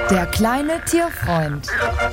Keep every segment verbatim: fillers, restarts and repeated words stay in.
Der kleine Tierfreund.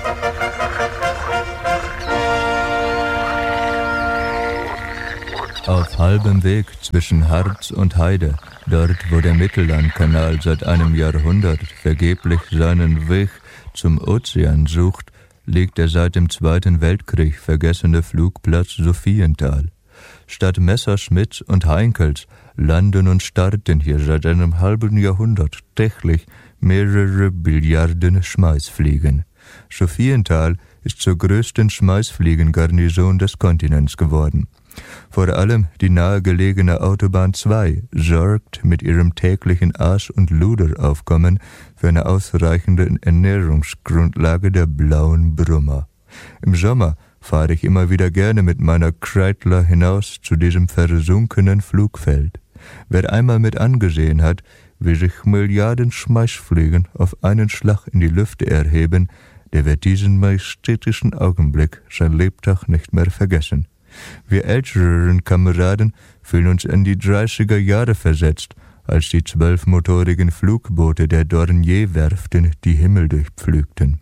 Auf halbem Weg zwischen Harz und Heide, dort wo der Mittellandkanal seit einem Jahrhundert vergeblich seinen Weg zum Ozean sucht, liegt der seit dem Zweiten Weltkrieg vergessene Flugplatz Sophienthal. Statt Messerschmitts und Heinkels landen und starten hier seit einem halben Jahrhundert täglich mehrere Billiarden Schmeißfliegen. Sophienthal ist zur größten Schmeißfliegengarnison des Kontinents geworden. Vor allem die nahegelegene Autobahn zwei sorgt mit ihrem täglichen Aas- und Luderaufkommen für eine ausreichende Ernährungsgrundlage der blauen Brummer. Im Sommer fahre ich immer wieder gerne mit meiner Kreidler hinaus zu diesem versunkenen Flugfeld. Wer einmal mit angesehen hat, wie sich Milliarden Schmeißfliegen auf einen Schlag in die Lüfte erheben, der wird diesen majestätischen Augenblick sein Lebtag nicht mehr vergessen. Wir älteren Kameraden fühlen uns in die dreißiger Jahre versetzt, als die zwölfmotorigen Flugboote der Dornier-Werften die Himmel durchpflügten.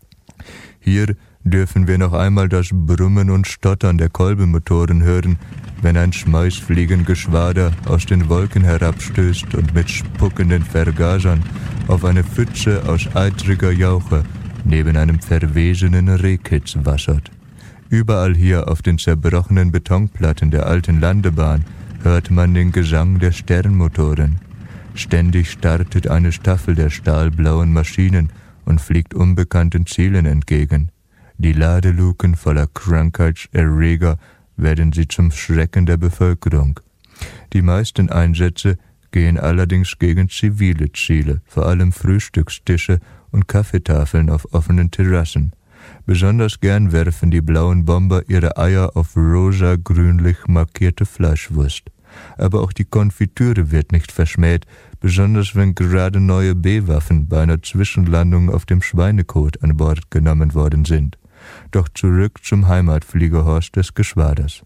Hier dürfen wir noch einmal das Brummen und Stottern der Kolbenmotoren hören, wenn ein Schmeißfliegengeschwader aus den Wolken herabstößt und mit spuckenden Vergasern auf eine Pfütze aus eitriger Jauche neben einem verwesenen Rehkitz wassert. Überall hier auf den zerbrochenen Betonplatten der alten Landebahn hört man den Gesang der Sternmotoren. Ständig startet eine Staffel der stahlblauen Maschinen und fliegt unbekannten Zielen entgegen. Die Ladeluken voller Krankheitserreger werden sie zum Schrecken der Bevölkerung. Die meisten Einsätze gehen allerdings gegen zivile Ziele, vor allem Frühstückstische und Kaffeetafeln auf offenen Terrassen. Besonders gern werfen die blauen Bomber ihre Eier auf rosa-grünlich markierte Fleischwurst. Aber auch die Konfitüre wird nicht verschmäht, besonders wenn gerade neue B-Waffen bei einer Zwischenlandung auf dem Schweinekot an Bord genommen worden sind. Doch zurück zum Heimatfliegerhorst des Geschwaders.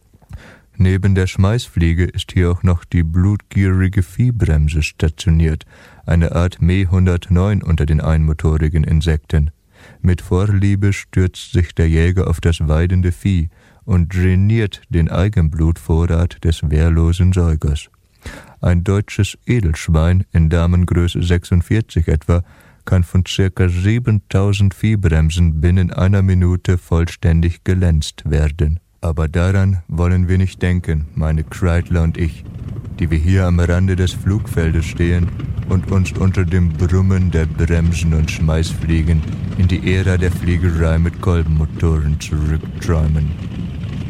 Neben der Schmeißfliege ist hier auch noch die blutgierige Viehbremse stationiert, eine Art M E hundertneun unter den einmotorigen Insekten. Mit Vorliebe stürzt sich der Jäger auf das weidende Vieh und drainiert den Eigenblutvorrat des wehrlosen Säugers. Ein deutsches Edelschwein in Damengröße sechsundvierzig etwa kann von circa siebentausend Viehbremsen binnen einer Minute vollständig gelänzt werden. Aber daran wollen wir nicht denken, meine Kreidler und ich, die wir hier am Rande des Flugfeldes stehen und uns unter dem Brummen der Bremsen und Schmeißfliegen in die Ära der Fliegerei mit Kolbenmotoren zurückträumen.